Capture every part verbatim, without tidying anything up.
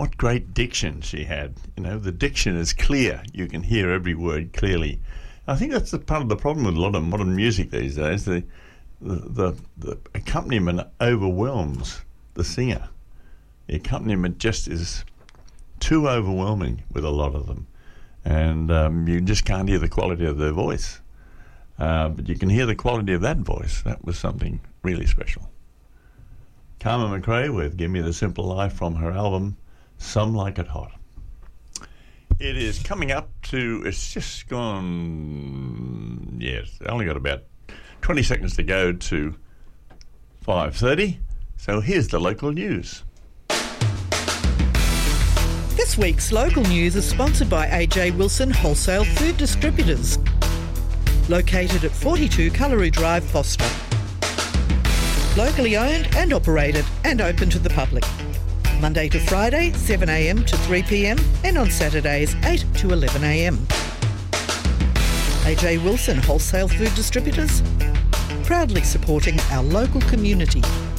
what great diction she had. You know, the diction is clear. You can hear every word clearly. I think that's the part of the problem with a lot of modern music these days. The the, the, the accompaniment overwhelms the singer. The accompaniment just is too overwhelming with a lot of them. And um, you just can't hear the quality of their voice. Uh, but you can hear the quality of that voice. That was something really special. Carmen McRae with Give Me the Simple Life from her album Some Like It Hot. It is coming up to, it's just gone, yes, I only got about twenty seconds to go to five thirty. So here's the local news. This week's local news is sponsored by A J Wilson Wholesale Food Distributors, located at forty-two Cullery Drive, Foster. Locally owned and operated and open to the public. Monday to Friday, seven a m to three p m and on Saturdays, eight to eleven a m. A J Wilson Wholesale Food Distributors, proudly supporting our local community.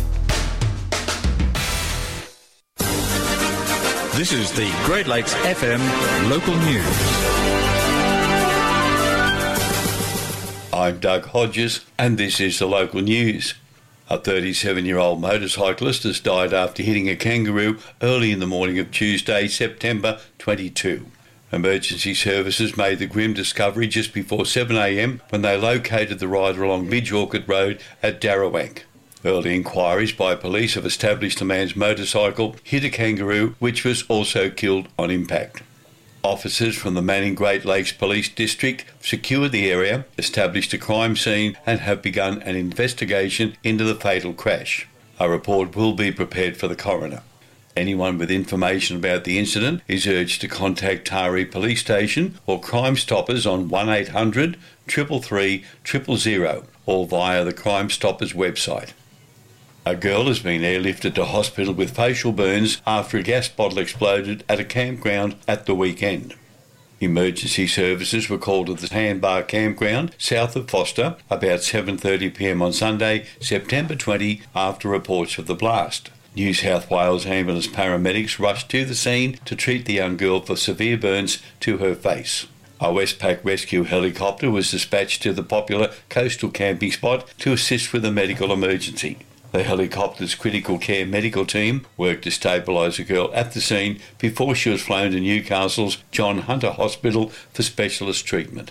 This is the Great Lakes F M local news. I'm Doug Hodges and this is the local news. A thirty-seven-year-old motorcyclist has died after hitting a kangaroo early in the morning of Tuesday, September twenty-second. Emergency services made the grim discovery just before seven a m when they located the rider along Midge Orchard Road at Darrawank. Early inquiries by police have established the man's motorcycle hit a kangaroo, which was also killed on impact. Officers from the Manning Great Lakes Police District secured the area, established a crime scene and have begun an investigation into the fatal crash. A report will be prepared for the coroner. Anyone with information about the incident is urged to contact Taree Police Station or Crime Stoppers on one eight hundred, three three three, zero zero zero or via the Crime Stoppers website. A girl has been airlifted to hospital with facial burns after a gas bottle exploded at a campground at the weekend. Emergency services were called to the Sandbar Campground south of Foster about seven thirty p m on Sunday, September twentieth, after reports of the blast. New South Wales ambulance paramedics rushed to the scene to treat the young girl for severe burns to her face. A Westpac rescue helicopter was dispatched to the popular coastal camping spot to assist with a medical emergency. The helicopter's critical care medical team worked to stabilise the girl at the scene before she was flown to Newcastle's John Hunter Hospital for specialist treatment.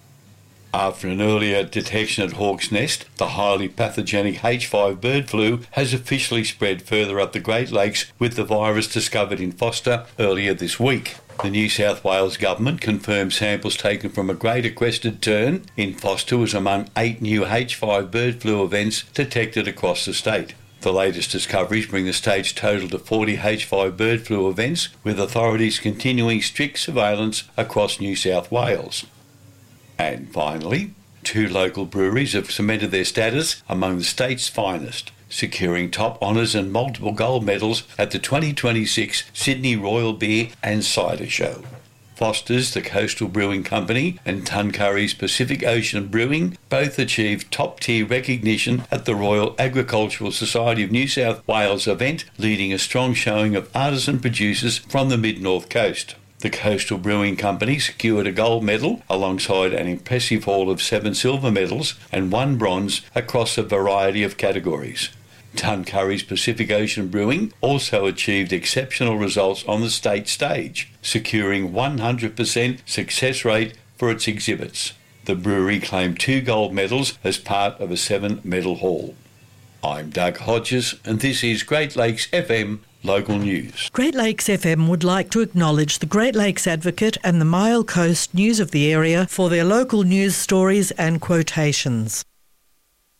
After an earlier detection at Hawk's Nest, the highly pathogenic H five bird flu has officially spread further up the Great Lakes, with the virus discovered in Foster earlier this week. The New South Wales Government confirmed samples taken from a greater crested tern in Foster was among eight new H five bird flu events detected across the state. The latest discoveries bring the state's total to forty H five bird flu events, with authorities continuing strict surveillance across New South Wales. And finally, two local breweries have cemented their status among the state's finest, securing top honours and multiple gold medals at the twenty twenty-six Sydney Royal Beer and Cider Show. Foster's, the Coastal Brewing Company, and Tuncurry's Pacific Ocean Brewing both achieved top-tier recognition at the Royal Agricultural Society of New South Wales event, leading a strong showing of artisan producers from the mid-north coast. The Coastal Brewing Company secured a gold medal alongside an impressive haul of seven silver medals and one bronze across a variety of categories. Tuncurry's Pacific Ocean Brewing also achieved exceptional results on the state stage, securing one hundred percent success rate for its exhibits. The brewery claimed two gold medals as part of a seven-medal haul. I'm Doug Hodges, and this is Great Lakes F M Local News. Great Lakes F M would like to acknowledge the Great Lakes Advocate and the Mile Coast News of the area for their local news stories and quotations.